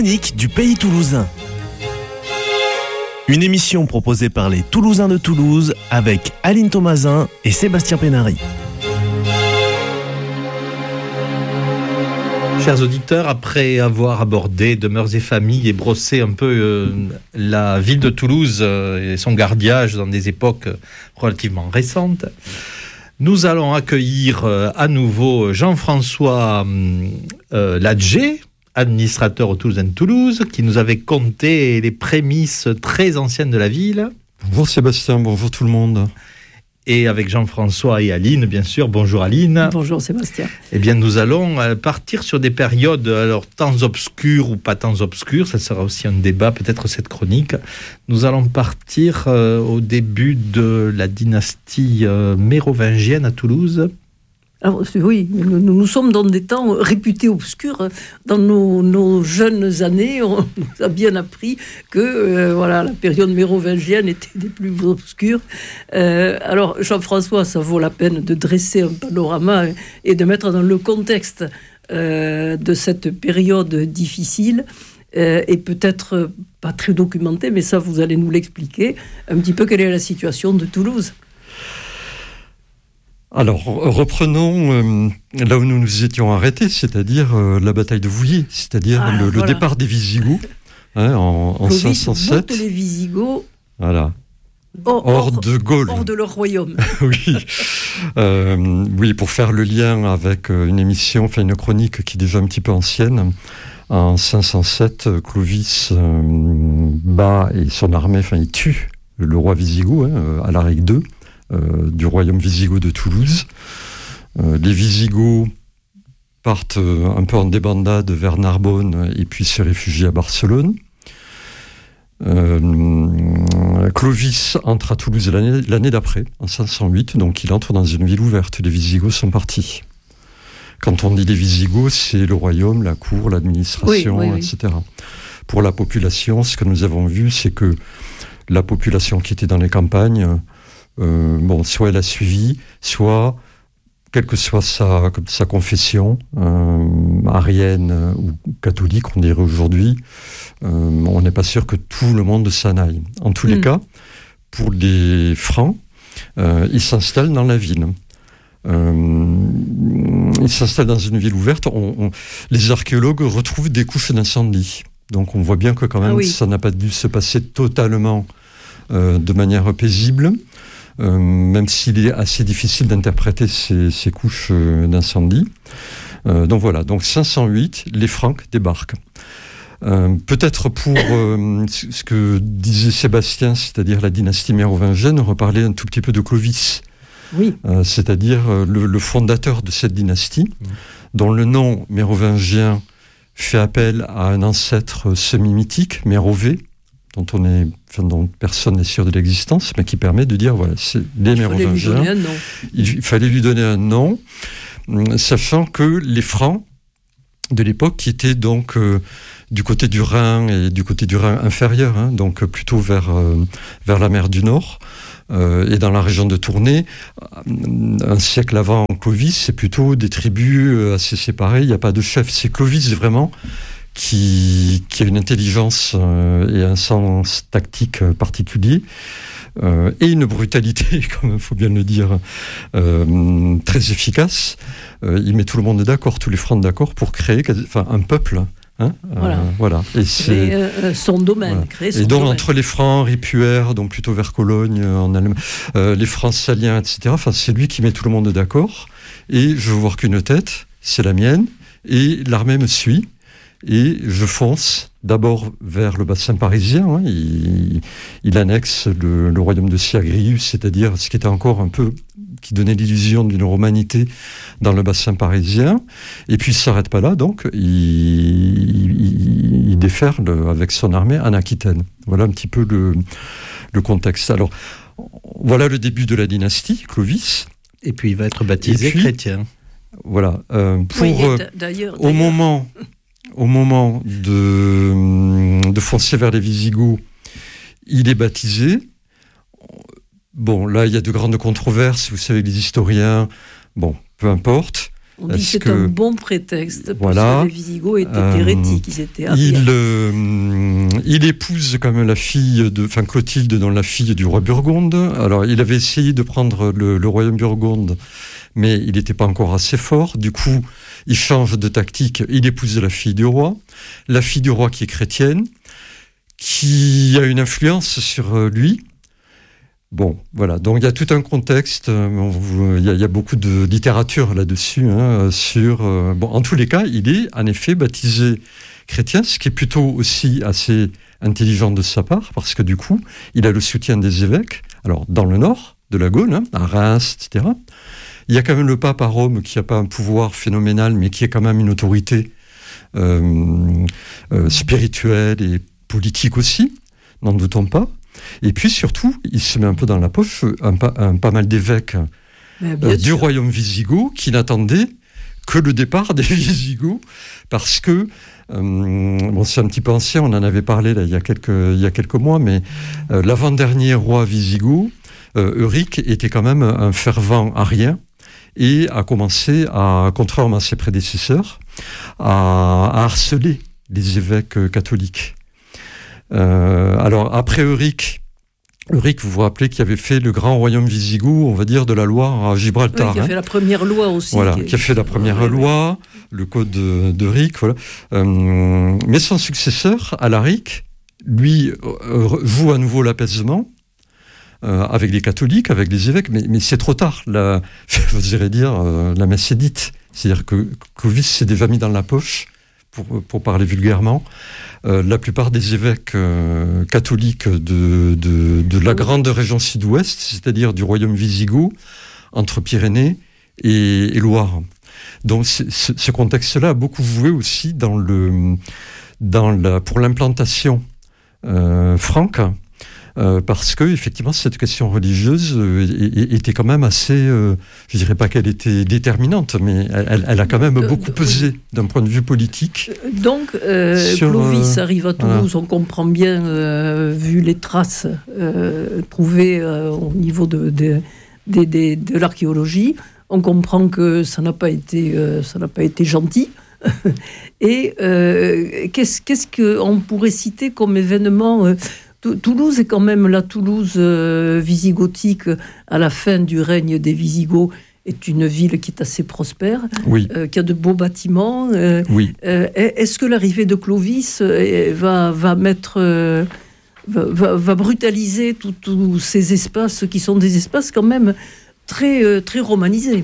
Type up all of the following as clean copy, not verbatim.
chroniques du pays toulousain. Une émission proposée par les Toulousains de Toulouse avec Aline Thomasin et Sébastien Pénary. Chers auditeurs, après avoir abordé Demeures et familles et brossé un peu la ville de Toulouse et son gardiage dans des époques relativement récentes, nous allons accueillir à nouveau Jean-François Ladger, administrateur au Toulousain de Toulouse, qui nous avait conté les prémices très anciennes de la ville. Bonjour Sébastien, bonjour tout le monde. Et avec Jean-François et Aline, bien sûr. Bonjour Aline. Bonjour Sébastien. Eh bien, nous allons partir sur des périodes, alors, temps obscures ou pas temps obscures, ça sera aussi un débat, peut-être cette chronique. Nous allons partir au début de la dynastie mérovingienne à Toulouse. Alors, oui, nous sommes dans des temps réputés obscurs. Dans nos jeunes années, on nous a bien appris que la période mérovingienne était des plus obscures. Alors, Jean-François, ça vaut la peine de dresser un panorama et de mettre dans le contexte de cette période difficile et peut-être pas très documentée, mais ça, vous allez nous l'expliquer, un petit peu quelle est la situation de Toulouse. Alors, reprenons là où nous nous étions arrêtés, c'est-à-dire la bataille de Vouillers, c'est-à-dire le départ des Visigoths en 507. Les Visigoths hors de Gaule. Hors de leur royaume. Oui, pour faire le lien avec une chronique qui est déjà un petit peu ancienne. En 507, Clovis bat et son armée, il tue le roi Visigoth, Alaric II. Du royaume wisigoth de Toulouse. Les Visigoths partent un peu en débandade vers Narbonne et puis se réfugient à Barcelone. Clovis entre à Toulouse l'année d'après, en 508, donc il entre dans une ville ouverte. Les Visigoths sont partis. Quand on dit les Visigoths, c'est le royaume, la cour, l'administration, etc. Pour la population, ce que nous avons vu, c'est que la population qui était dans les campagnes, soit elle a suivi, soit, quelle que soit sa confession, arienne ou catholique, on dirait aujourd'hui, on n'est pas sûr que tout le monde s'en aille. En tous les cas, pour les Francs, ils s'installent dans la ville. Ils s'installent dans une ville ouverte. Les archéologues retrouvent des couches d'incendie. Donc on voit bien que quand même, ça n'a pas dû se passer totalement de manière paisible. Même s'il est assez difficile d'interpréter ces couches d'incendie. Donc 508, les Francs débarquent. Peut-être pour ce que disait Sébastien, c'est-à-dire la dynastie mérovingienne, reparler un tout petit peu de Clovis. Oui. C'est-à-dire le fondateur de cette dynastie, dont le nom mérovingien fait appel à un ancêtre semi-mythique, Mérové, dont personne n'est sûr de l'existence, mais qui permet de dire, c'est les Mérovingiens. Il fallait lui donner un nom, sachant que les Francs de l'époque, qui étaient donc du côté du Rhin et du côté du Rhin inférieur, donc plutôt vers la mer du Nord, et dans la région de Tournai, un siècle avant Clovis, c'est plutôt des tribus assez séparées, il n'y a pas de chef. C'est Clovis vraiment qui a une intelligence et un sens tactique particulier, et une brutalité, comme il faut bien le dire, très efficace. Il met tout le monde d'accord, tous les Francs d'accord, pour créer un peuple. Voilà. Et c'est son domaine. Créer son et donc domaine. entre les Francs ripuaires, donc plutôt vers Cologne en Allemagne, les Francs saliens, etc. C'est lui qui met tout le monde d'accord. Et je veux voir qu'une tête, c'est la mienne, et l'armée me suit. Et je fonce d'abord vers le bassin parisien. Il annexe le royaume de Syagrius, c'est-à-dire ce qui était encore un peu, qui donnait l'illusion d'une romanité dans le bassin parisien. Et puis il ne s'arrête pas là, donc il déferle avec son armée en Aquitaine. Voilà un petit peu le contexte. Alors, voilà le début de la dynastie, Clovis. Et puis il va être baptisé chrétien. Voilà. D'ailleurs. Au moment de foncer vers les Visigoths, il est baptisé. Bon, là, il y a de grandes controverses. Vous savez, les historiens, peu importe. On dit que c'est un bon prétexte parce que les Visigoths étaient hérétiques, ils étaient il épouse quand même Clotilde, dont la fille du roi Burgonde. Alors, il avait essayé de prendre le royaume Burgonde, mais il n'était pas encore assez fort. Du coup, il change de tactique. Il épouse la fille du roi qui est chrétienne, qui a une influence sur lui. Bon, voilà. Donc, il y a tout un contexte. Il y a beaucoup de littérature là-dessus. En tous les cas, il est en effet baptisé chrétien, ce qui est plutôt aussi assez intelligent de sa part, parce que du coup, il a le soutien des évêques. Alors, dans le nord de la Gaule, à Reims, etc. Il y a quand même le pape à Rome qui n'a pas un pouvoir phénoménal, mais qui est quand même une autorité spirituelle et politique aussi, n'en doutons pas. Et puis surtout, il se met un peu dans la poche pas mal d'évêques du royaume wisigoth qui n'attendaient que le départ des Visigoths, parce que, c'est un petit peu ancien, on en avait parlé là, il y a quelques mois, mais l'avant-dernier roi wisigoth, Euric, était quand même un fervent arien et a commencé, contrairement à ses prédécesseurs, à harceler les évêques catholiques. Alors, après Euric, vous vous rappelez, qui avait fait le grand royaume wisigoth, on va dire, de la Loire à Gibraltar. Oui, qui a fait la première loi aussi. Voilà, qui a fait la première loi, le code d'Euric. Voilà. Mais son successeur, Alaric, lui, joue à nouveau l'apaisement avec les catholiques, avec les évêques, mais c'est trop tard. Vous irez dire, la messe est dite. C'est-à-dire que Clovis s'est déjà mis dans la poche, pour parler vulgairement, la plupart des évêques catholiques de la grande région sud-ouest, c'est-à-dire du royaume wisigoth, entre Pyrénées et Loire. Donc ce contexte-là a beaucoup joué aussi pour l'implantation franque, parce que effectivement cette question religieuse était quand même assez, je dirais pas qu'elle était déterminante, mais elle a quand même beaucoup pesé d'un point de vue politique. Donc Clovis arrive à Toulouse, on comprend bien, vu les traces trouvées au niveau de l'archéologie, on comprend que ça n'a pas été gentil. Et qu'est-ce qu'on pourrait citer comme événement? Toulouse est quand même la Toulouse visigothique à la fin du règne des Visigoths, est une ville qui est assez prospère, qui a de beaux bâtiments. Est-ce que l'arrivée de Clovis va brutaliser tous ces espaces qui sont des espaces quand même très, très romanisés?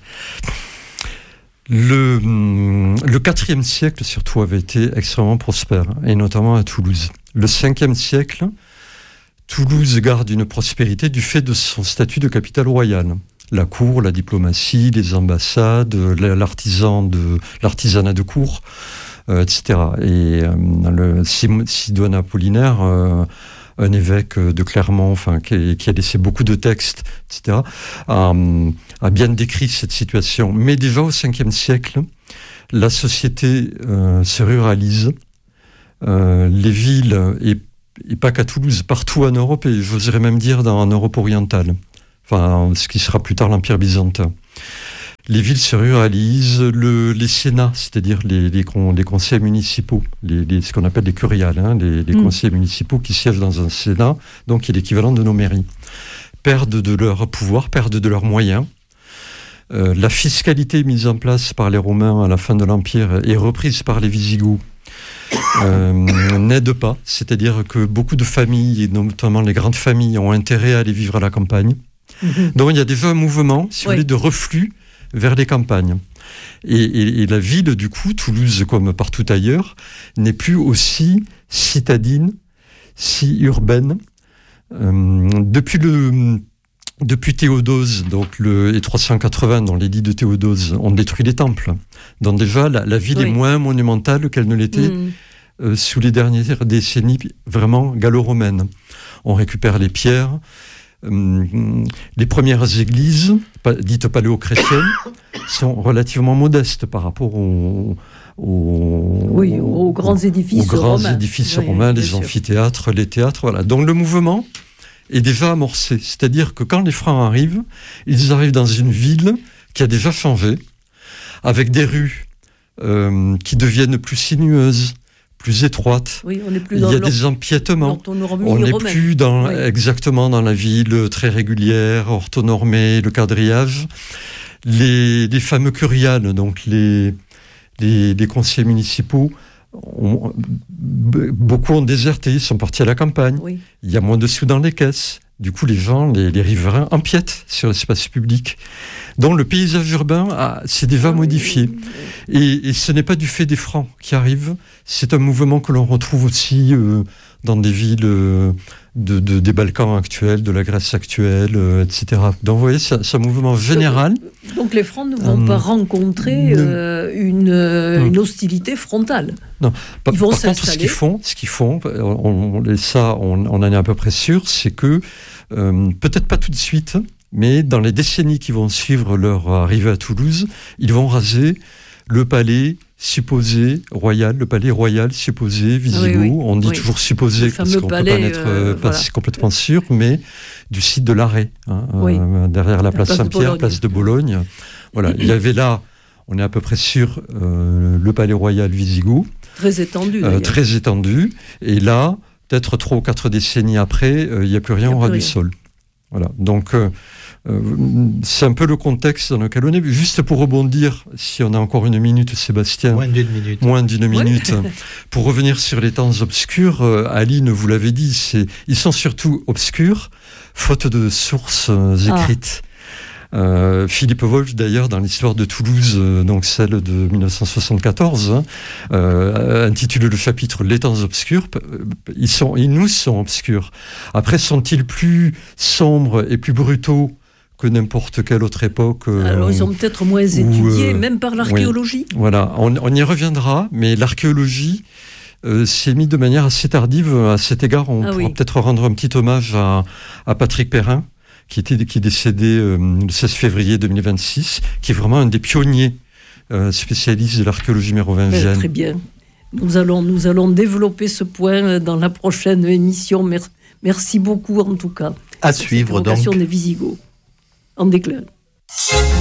Le IVe siècle, surtout, avait été extrêmement prospère, et notamment à Toulouse. Le 5e siècle, Toulouse garde une prospérité du fait de son statut de capitale royale. La cour, la diplomatie, les ambassades, l'artisanat de cour, etc. Et le Sidoine Apollinaire, un évêque de Clermont, qui a laissé beaucoup de textes, etc., a bien décrit cette situation. Mais déjà au 5e siècle, la société se ruralise. Les villes, et pas qu'à Toulouse, partout en Europe, et j'oserais même dire en Europe orientale, ce qui sera plus tard l'Empire byzantin. Les villes se ruralisent, les sénats, c'est-à-dire les conseils municipaux, ce qu'on appelle les curiales, les conseils municipaux qui siègent dans un sénat, donc qui est l'équivalent de nos mairies, perdent de leur pouvoir, perdent de leurs moyens. La fiscalité mise en place par les Romains à la fin de l'Empire est reprise par les Visigoths. N'aide pas, c'est-à-dire que beaucoup de familles, et notamment les grandes familles, ont intérêt à aller vivre à la campagne. Donc il y a déjà un mouvement, si vous voulez, de reflux vers les campagnes. Et la ville, du coup, Toulouse, comme partout ailleurs, n'est plus aussi citadine, si urbaine. Depuis Théodose, et 380, dans l'édit de Théodose, on détruit les temples. Donc déjà, la ville est moins monumentale qu'elle ne l'était sous les dernières décennies vraiment gallo-romaines. On récupère les pierres. Les premières églises, dites paléo-chrétiennes, sont relativement modestes par rapport aux grands édifices romains, les amphithéâtres, les théâtres. Voilà. Donc le mouvement est déjà amorcé. C'est-à-dire que quand les Francs arrivent, ils arrivent dans une ville qui a déjà changé, avec des rues qui deviennent plus sinueuses, plus étroites. Oui, on n'est plus Il dans y a des empiètements. On n'est plus exactement dans la ville très régulière, orthonormée, le quadrillage. Les fameux curiales, donc les conseillers municipaux, beaucoup ont déserté, ils sont partis à la campagne. Oui. Il y a moins de sous dans les caisses. Du coup, les gens, les riverains empiètent sur l'espace public. Donc, le paysage urbain s'est déjà modifié. Et ce n'est pas du fait des francs qui arrivent. C'est un mouvement que l'on retrouve aussi dans des villes des Balkans actuels, de la Grèce actuelle, etc. Donc, vous voyez, c'est un mouvement général. Donc, les francs ne vont pas rencontrer une hostilité frontale. Non. Par contre, ce qu'ils font, on en est à peu près sûr, c'est que, peut-être pas tout de suite, mais dans les décennies qui vont suivre leur arrivée à Toulouse, ils vont raser le palais supposé royal, le palais royal supposé wisigoth. On dit toujours supposé parce qu'on ne peut pas être pas complètement sûr, mais du site de l'Arrêt, derrière la place Saint-Pierre, place de Bologne. Voilà, il y avait là, on est à peu près sûr, le palais royal wisigoth. Très étendu. Très étendu. Et là, peut-être 3 ou 4 décennies après, il n'y a plus rien au ras du sol. Voilà. Donc, c'est un peu le contexte dans lequel on est. Juste pour rebondir, si on a encore une minute, Sébastien. Moins d'une minute. Pour revenir sur les temps obscurs, Aline, vous l'avez dit, ils sont surtout obscurs, faute de sources écrites. Philippe Wolff, d'ailleurs, dans l'histoire de Toulouse, donc celle de 1974, intitule le chapitre « Les temps obscurs ». Ils nous sont obscurs. Après, sont-ils plus sombres et plus brutaux que n'importe quelle autre époque Alors, ils sont peut-être moins étudiés, même par l'archéologie. Oui. Voilà, on y reviendra, mais l'archéologie s'est mise de manière assez tardive. À cet égard, on pourra peut-être rendre un petit hommage à Patrick Perrin, qui est décédé le 16 février 2026, qui est vraiment un des pionniers spécialistes de l'archéologie mérovingienne. Très bien. Nous allons développer ce point dans la prochaine émission. Merci beaucoup, en tout cas. À suivre, donc. Des Wisigoths en déclin.